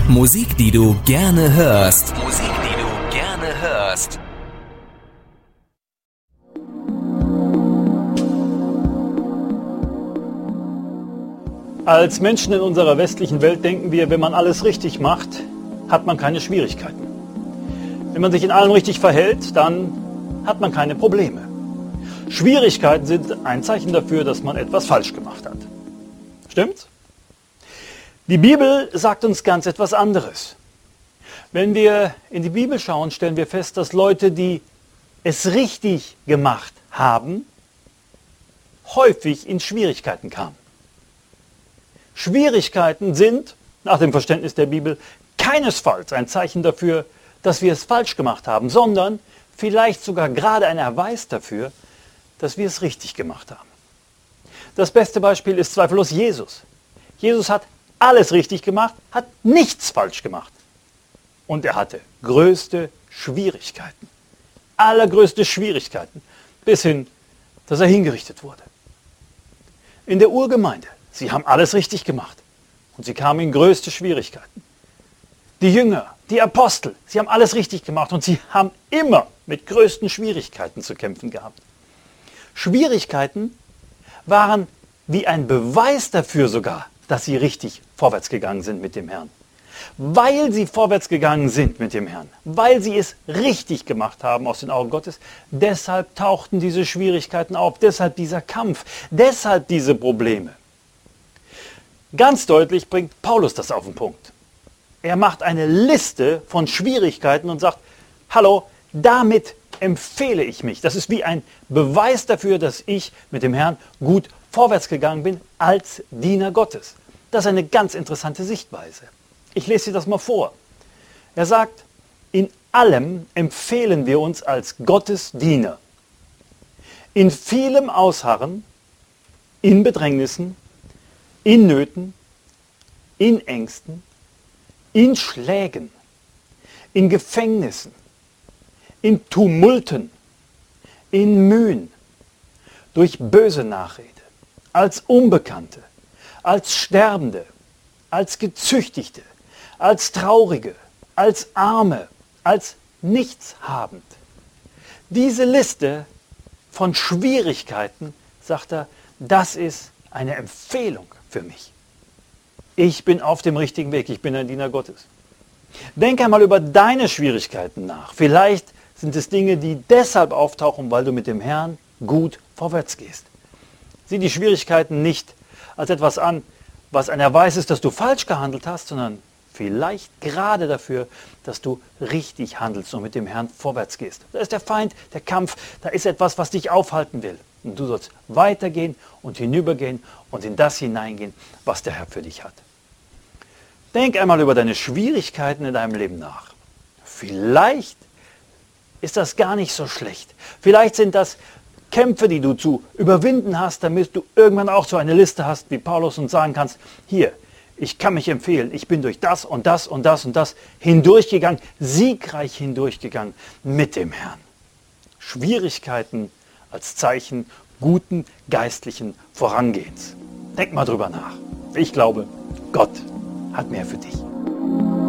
Musik, die du gerne hörst. Musik, die du gerne hörst. Als Menschen in unserer westlichen Welt denken wir, wenn man alles richtig macht, hat man keine Schwierigkeiten. Wenn man sich in allem richtig verhält, dann hat man keine Probleme. Schwierigkeiten sind ein Zeichen dafür, dass man etwas falsch gemacht hat. Stimmt's? Die Bibel sagt uns ganz etwas anderes. Wenn wir in die Bibel schauen, stellen wir fest, dass Leute, die es richtig gemacht haben, häufig in Schwierigkeiten kamen. Schwierigkeiten sind, nach dem Verständnis der Bibel, keinesfalls ein Zeichen dafür, dass wir es falsch gemacht haben, sondern vielleicht sogar gerade ein Erweis dafür, dass wir es richtig gemacht haben. Das beste Beispiel ist zweifellos Jesus. Jesus hat alles richtig gemacht, hat nichts falsch gemacht. Und er hatte größte Schwierigkeiten. Allergrößte Schwierigkeiten. Bis hin, dass er hingerichtet wurde. In der Urgemeinde, sie haben alles richtig gemacht. Und sie kamen in größte Schwierigkeiten. Die Jünger, die Apostel, sie haben alles richtig gemacht. Und sie haben immer mit größten Schwierigkeiten zu kämpfen gehabt. Schwierigkeiten waren wie ein Beweis dafür sogar, dass sie richtig vorwärts gegangen sind mit dem Herrn. Weil sie vorwärts gegangen sind mit dem Herrn, weil sie es richtig gemacht haben aus den Augen Gottes, deshalb tauchten diese Schwierigkeiten auf, deshalb dieser Kampf, deshalb diese Probleme. Ganz deutlich bringt Paulus das auf den Punkt. Er macht eine Liste von Schwierigkeiten und sagt, hallo, damit empfehle ich mich. Das ist wie ein Beweis dafür, dass ich mit dem Herrn gut vorwärts gegangen bin als Diener Gottes. Das ist eine ganz interessante Sichtweise. Ich lese dir das mal vor. Er sagt, in allem empfehlen wir uns als Gottes Diener. In vielem Ausharren, in Bedrängnissen, in Nöten, in Ängsten, in Schlägen, in Gefängnissen, in Tumulten, in Mühen, durch böse Nachrede, als Unbekannte, als Sterbende, als Gezüchtigte, als Traurige, als Arme, als Nichtshabend. Diese Liste von Schwierigkeiten, sagt er, das ist eine Empfehlung für mich. Ich bin auf dem richtigen Weg, ich bin ein Diener Gottes. Denk einmal über deine Schwierigkeiten nach. Vielleicht sind es Dinge, die deshalb auftauchen, weil du mit dem Herrn gut vorwärts gehst. Sieh die Schwierigkeiten nicht als etwas an, was ein Erweis ist, dass du falsch gehandelt hast, sondern vielleicht gerade dafür, dass du richtig handelst und mit dem Herrn vorwärts gehst. Da ist der Feind, der Kampf, da ist etwas, was dich aufhalten will. Und du sollst weitergehen und hinübergehen und in das hineingehen, was der Herr für dich hat. Denk einmal über deine Schwierigkeiten in deinem Leben nach. Vielleicht ist das gar nicht so schlecht. Vielleicht sind das Kämpfe, die du zu überwinden hast, damit du irgendwann auch so eine Liste hast wie Paulus und sagen kannst, hier, ich kann mich empfehlen, ich bin durch das und das und das und das hindurchgegangen, siegreich hindurchgegangen mit dem Herrn. Schwierigkeiten als Zeichen guten geistlichen Vorangehens. Denk mal drüber nach. Ich glaube, Gott hat mehr für dich.